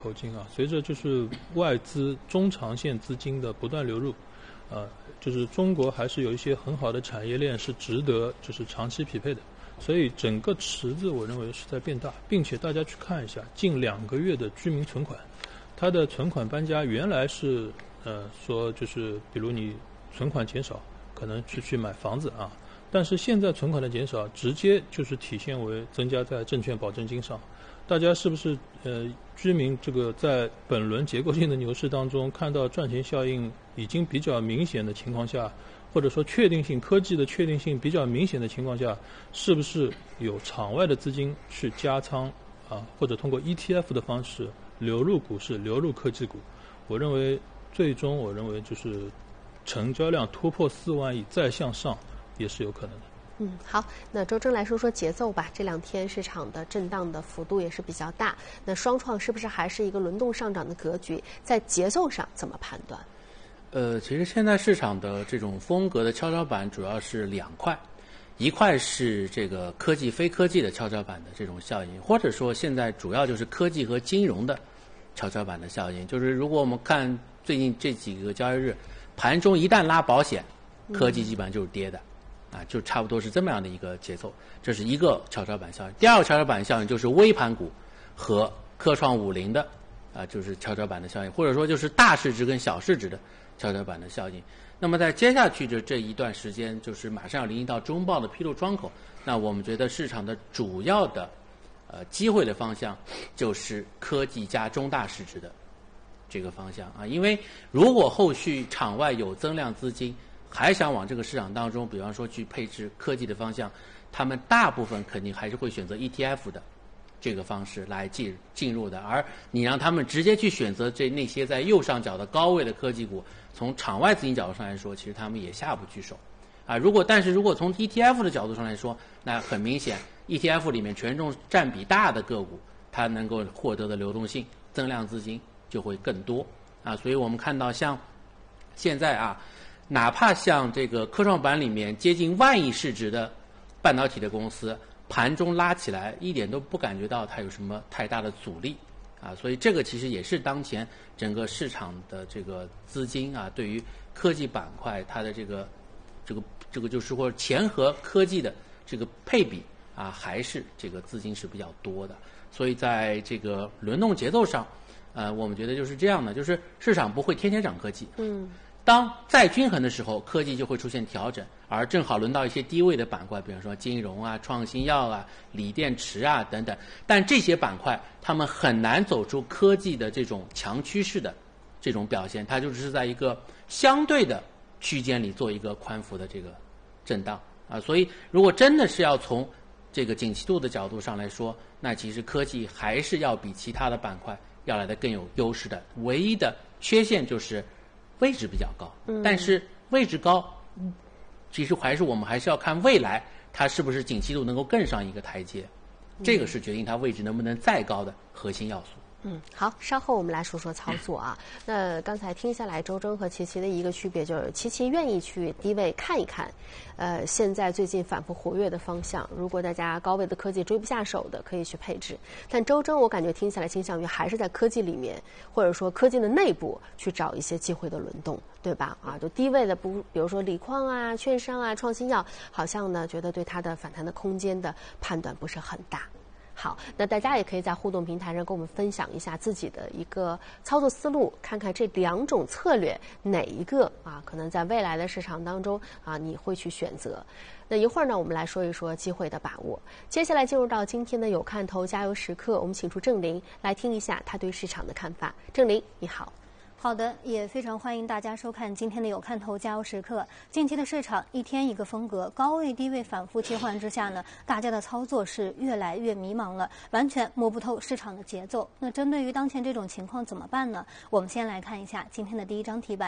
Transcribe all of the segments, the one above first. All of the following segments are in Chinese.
口径啊，随着就是外资中长线资金的不断流入，就是中国还是有一些很好的产业链是值得就是长期匹配的，所以整个池子我认为是在变大，并且大家去看一下近2个月的居民存款，它的存款搬家原来是说就是比如你存款减少，可能是去买房子啊，但是现在存款的减少直接就是体现为增加在证券保证金上。大家是不是居民这个在本轮结构性的牛市当中看到赚钱效应已经比较明显的情况下，或者说科技的确定性比较明显的情况下，是不是有场外的资金去加仓或者通过 ETF 的方式流入股市、流入科技股？我认为最终就是成交量突破4万亿再向上也是有可能的。 好，那周征来说说节奏吧。这2天市场的震荡的幅度也是比较大，那双创是不是还是一个轮动上涨的格局？在节奏上怎么判断？ 其实现在市场的这种风格的跷跷板主要是2块，一块是这个科技非科技的跷跷板的这种效应，或者说现在主要就是科技和金融的跷跷板的效应。就是如果我们看最近这几个交易日，盘中一旦拉保险，科技基本上就是跌的。就差不多是这么样的一个节奏，这是一个跷跷板效应。第二个跷跷板效应就是微盘股和科创50的就是跷跷板的效应，或者说就是大市值跟小市值的跷跷板的效应。那么在接下去的这一段时间，就是马上要临近到中报的披露窗口，那我们觉得市场的主要的机会的方向就是科技加中大市值的这个方向因为如果后续场外有增量资金还想往这个市场当中，比方说去配置科技的方向，他们大部分肯定还是会选择 ETF 的这个方式来进入的。而你让他们直接去选择那些在右上角的高位的科技股，从场外资金角度上来说，其实他们也下不去手但是如果从 ETF 的角度上来说，那很明显 ETF 里面权重占比大的个股，它能够获得的流动性增量资金就会更多所以我们看到像现在哪怕像这个科创板里面接近1万亿市值的半导体的公司，盘中拉起来一点都不感觉到它有什么太大的阻力所以这个其实也是当前整个市场的这个资金对于科技板块它的这个就是说钱和科技的这个配比还是这个资金是比较多的。所以在这个轮动节奏上我们觉得就是这样的，就是市场不会天天涨科技当再均衡的时候，科技就会出现调整，而正好轮到一些低位的板块，比方说金融创新药锂电池等等。但这些板块他们很难走出科技的这种强趋势的这种表现，它就只是在一个相对的区间里做一个宽幅的这个震荡所以如果真的是要从这个景气度的角度上来说，那其实科技还是要比其他的板块要来的更有优势的。唯一的缺陷就是位置比较高，但是位置高其实我们还是要看未来它是不是景气度能够更上一个台阶，这个是决定它位置能不能再高的核心要素。 好，稍后我们来说说操作那刚才听下来，周征和琪琪的一个区别就是琪琪愿意去低位看一看现在最近反复活跃的方向，如果大家高位的科技追不下手的可以去配置，但周征我感觉听下来倾向于还是在科技里面，或者说科技的内部去找一些机会的轮动，对吧就低位的比如说锂矿券商创新药，好像呢觉得对它的反弹的空间的判断不是很大。好，那大家也可以在互动平台上跟我们分享一下自己的一个操作思路，看看这2种策略哪一个可能在未来的市场当中你会去选择。那一会儿呢，我们来说一说机会的把握。接下来进入到今天的有看头加油时刻，我们请出郑林来听一下他对市场的看法。郑林，你好。 好的，也非常欢迎大家收看今天的有看头加油时刻。近期的市场一天一个风格，高位低位反复切换之下呢，大家的操作是越来越迷茫了，完全摸不透市场的节奏。那针对于当前这种情况怎么办呢？我们先来看一下今天的第一张题板。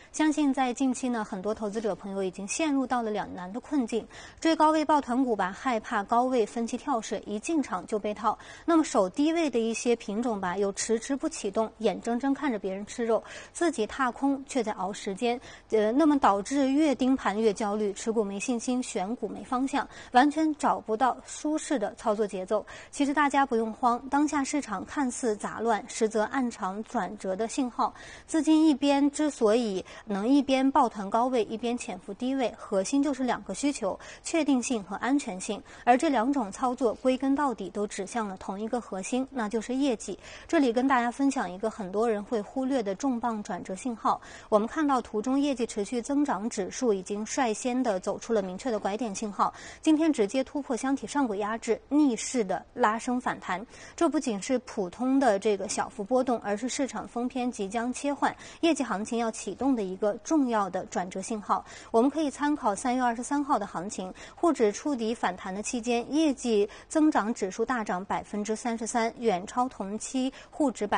相信在近期呢，很多投资者朋友已经陷入到了两难的困境。追高位抱团股吧，害怕高位分期跳水，一进场就被套；那么守低位的一些品种吧，又迟迟不启动，眼睁睁看着别人吃肉，自己踏空却在熬时间。那么导致越盯盘越焦虑，持股没信心，选股没方向，完全找不到舒适的操作节奏。其实大家不用慌，当下市场看似杂乱，实则暗藏转折的信号。资金一边之所以能一边抱团高位，一边潜伏低位，核心就是两个需求：确定性和安全性。而这两种操作归根到底都指向了同一个核心，那就是业绩。这里跟大家分享一个很多人会忽略的重磅转折信号。我们看到图中业绩持续增长指数已经率先的走出了明确的拐点信号，今天直接突破箱体上轨压制，逆势的拉升反弹。这不仅是普通的这个小幅波动，而是市场风偏即将切换，业绩行情要启动的一个重要的转折信号。我们可以参考3月23号的行情，沪指触底反弹的期间，业绩增长指数大涨33%，远超同期沪指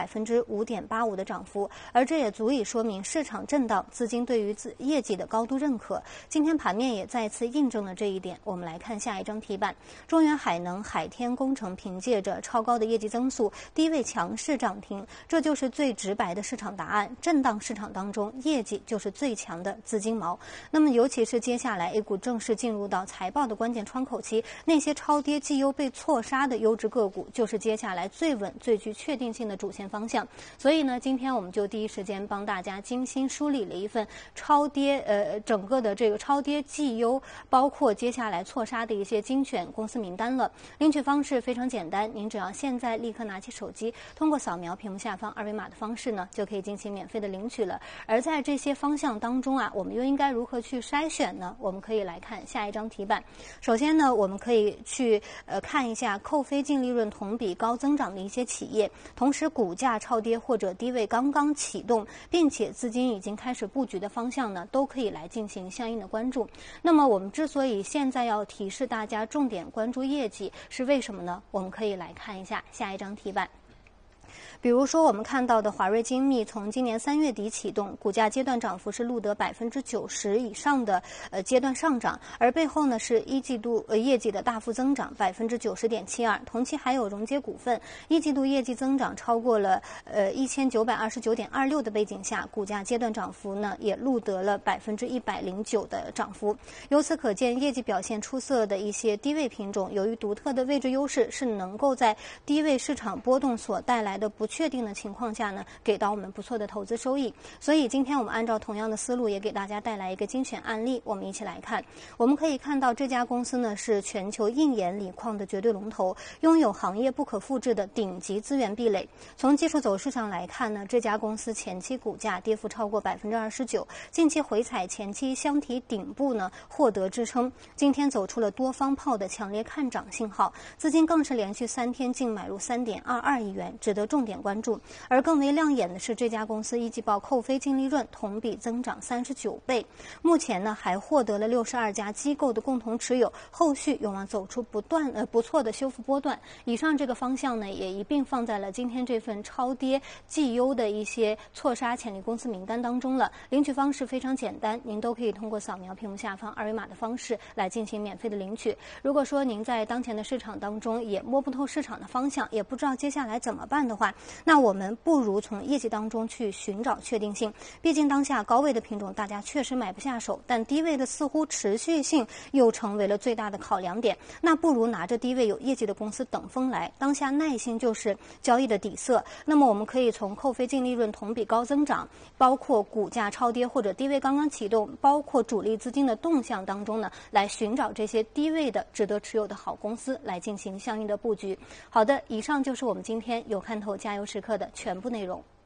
5.85%的涨幅，而这也足以说明市场震荡，资金对于业绩的高度认可。今天盘面也再次印证了这一点。我们来看下一张题板，中原海能、海天工程凭借着超高的业绩增速，低位强势涨停，这就是最直白的市场答案。震荡市场当中，业绩就是最强的资金锚。那么尤其是接下来 A 股正式进入到财报的关键窗口期，那些超跌绩优被错杀的优质个股，就是接下来最稳最具确定性的主线方向。所以呢，今天我们就第一时间帮大家精心梳理了一份整个的这个超跌绩优，包括接下来错杀的一些精选公司名单了。领取方式非常简单，您只要现在立刻拿起手机，通过扫描屏幕下方二维码的方式呢，就可以进行免费的领取了。而在这些方向当中啊，我们又应该如何去筛选呢？我们可以来看下一张题板。首先呢，我们可以去看一下扣非净利润同比高增长的一些企业，同时股价超跌或者低位刚刚启动，并且资金已经开始布局的方向呢，都可以来进行相应的关注。那么我们之所以现在要提示大家重点关注业绩，是为什么呢？我们可以来看一下下一张题板。比如说我们看到的华瑞精密，从今年3月底启动，股价阶段涨幅是录得90%以上的阶段上涨，而背后呢是一季度业绩的大幅增长90.72%，同期还有融接股份，一季度业绩增长超过了1929.26%的背景下，股价阶段涨幅呢也录得了109%的涨幅。由此可见，业绩表现出色的一些低位品种，由于独特的位置优势，是能够在低位市场波动所带来的不确定的情况下呢，给到我们不错的投资收益。所以今天我们按照同样的思路，也给大家带来一个精选案例，我们一起来看。我们可以看到这家公司呢是全球硬眼锂矿的绝对龙头，拥有行业不可复制的顶级资源壁垒。从技术走势上来看呢，这家公司前期股价跌幅超过29%，近期回踩前期箱体顶部呢获得支撑，今天走出了多方炮的强烈看涨信号，资金更是连续3天净买入3.22亿元，值得重点关注。而更为亮眼的是，这家公司一季报扣非净利润同比增长39倍，目前呢还获得了62家机构的共同持有，后续有望走出不错的修复波段。以上这个方向呢，也一并放在了今天这份超跌绩优的一些错杀潜力公司名单当中了。领取方式非常简单，您都可以通过扫描屏幕下方二维码的方式来进行免费的领取。如果说您在当前的市场当中也摸不透市场的方向，也不知道接下来怎么办的话，那我们不如从业绩当中去寻找确定性。毕竟当下高位的品种大家确实买不下手，但低位的似乎持续性又成为了最大的考量点。那不如拿着低位有业绩的公司等风来，当下耐心就是交易的底色。那么我们可以从扣非净利润同比高增长，包括股价超跌或者低位刚刚启动，包括主力资金的动向当中呢，来寻找这些低位的值得持有的好公司来进行相应的布局。好的，以上就是我们今天有看头加油时刻的全部内容。